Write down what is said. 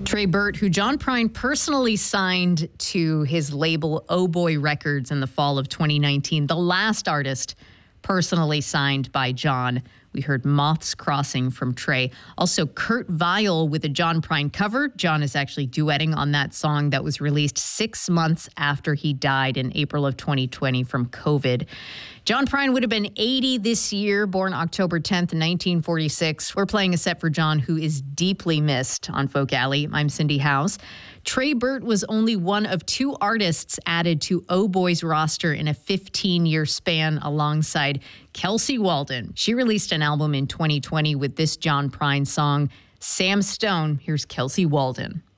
Trey Burt, who John Prine personally signed to his label Oh Boy Records in the fall of 2019, the last artist personally signed by John. We heard Moths Crossing from Trey. Also, Kurt Vile with a John Prine cover. John is actually duetting on that song that was released 6 months after he died in April of 2020 from COVID. John Prine would have been 80 this year, born October 10th, 1946. We're playing a set for John, who is deeply missed on Folk Alley. I'm Cindy House. Trey Burt was only one of 2 artists added to Oh Boy's roster in a 15-year span alongside Kelsey Walden. She released an album in 2020 with this John Prine song, Sam Stone. Here's Kelsey Walden.